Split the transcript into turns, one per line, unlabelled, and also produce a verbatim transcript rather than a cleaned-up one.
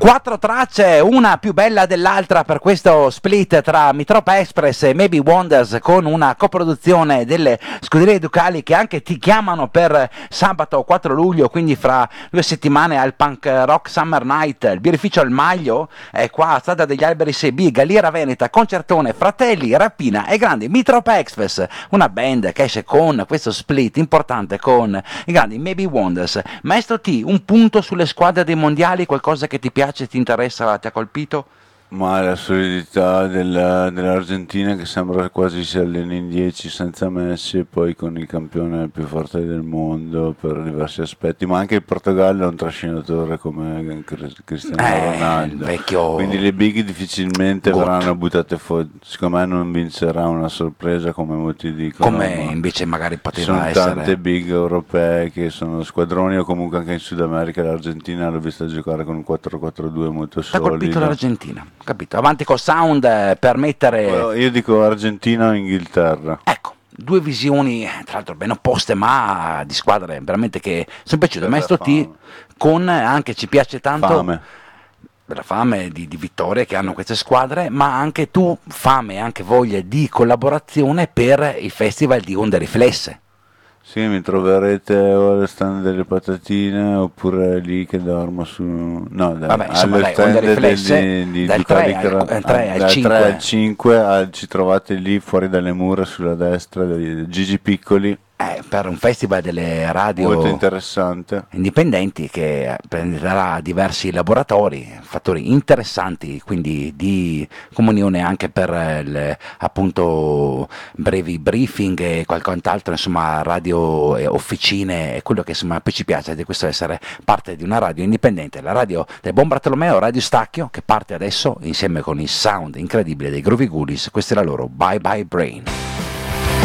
Quattro tracce, una più bella dell'altra per questo split tra Mitropa Express e Maybe Wonders, con una coproduzione delle scuderie Ducali che anche ti chiamano per sabato quattro luglio, quindi fra due settimane, al Punk Rock Summer Night, il birrificio al Maglio, è qua a Strada degli Alberi sei B, Galliera Veneta, concertone, Fratelli, Rapina e grandi Mitropa Express, una band che esce con questo split importante con i grandi Maybe Wonders. Maestro T, un punto sulle squadre dei mondiali, qualcosa che ti piace, ti interessa, ti ha colpito?
Ma la solidità della, dell'Argentina, che sembra quasi si alleni in dieci senza Messi, e poi con il campione più forte del mondo per diversi aspetti, ma anche il Portogallo è un trascinatore come Cristiano
Eh,
Ronaldo,
il vecchio
quindi le big difficilmente
Goat.
verranno buttate fuori. Secondo me non vincerà una sorpresa come molti dicono,
Come
ma
invece magari
ci
poteva
sono
essere.
tante big europee che sono squadroni, o comunque anche in Sud America l'Argentina l'ho vista giocare con un quattro quattro due molto
Ti ha colpito
solido.
l'Argentina, capito? Avanti col sound, eh, per mettere,
Io dico Argentina o Inghilterra.
ecco, due visioni tra l'altro ben opposte, ma di squadre veramente che sono piaciute.
Per
Maestro
la
T,
fame.
con anche ci piace tanto
Fame.
per la fame di, di vittorie che hanno queste squadre, ma anche tu fame e anche voglia di collaborazione per il festival di Onde Riflesse.
Sì, mi troverete o allo stand delle patatine oppure lì che dormo su... No, dai,
Vabbè, insomma,
allo
dai,
stand
Onde Riflesse,
di, di
dal
Ducati
tre al-
Cra-
al tre al
dal
cinque.
tre al cinque, al- ci trovate lì fuori dalle mura sulla destra, di Gigi Piccoli,
Eh, per un festival delle radio
molto interessante.
indipendenti che prenderà diversi laboratori, fattori interessanti, quindi di comunione anche per eh, le, appunto brevi briefing e qualcos'altro, insomma radio e officine, e quello che insomma più ci piace di questo essere parte di una radio indipendente, la radio del Buon Bartolomeo, Radio Stacchio, che parte adesso insieme con il sound incredibile dei Groovy Goodies. Questa è la loro Bye Bye Brain.